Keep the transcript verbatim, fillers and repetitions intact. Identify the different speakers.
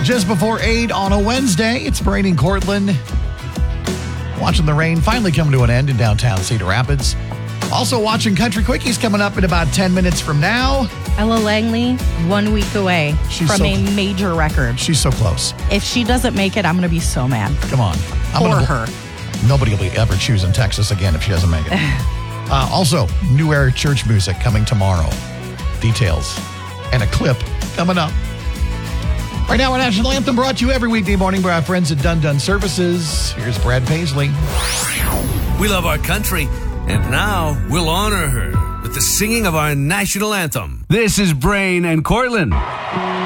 Speaker 1: Just before eight on a Wednesday, it's Brain in Cortland. Watching the rain finally come to an end in downtown Cedar Rapids. Also watching Country Quickies coming up in about ten minutes from now.
Speaker 2: Ella Langley, one week away
Speaker 1: She's
Speaker 2: from
Speaker 1: so-
Speaker 2: a major record.
Speaker 1: She's so close.
Speaker 2: If she doesn't make it, I'm going to be so mad.
Speaker 1: Come on. I'm
Speaker 2: For
Speaker 1: gonna,
Speaker 2: her.
Speaker 1: Nobody will be ever choosing Texas again if she doesn't make it. uh, also, New Era church music coming tomorrow. Details and a clip coming up. Right now, our national anthem brought to you every weekday morning by our friends at Dun Dun Services. Here's Brad Paisley.
Speaker 3: We love our country, and now we'll honor her with the singing of our national anthem.
Speaker 4: This is Brain and Cortland.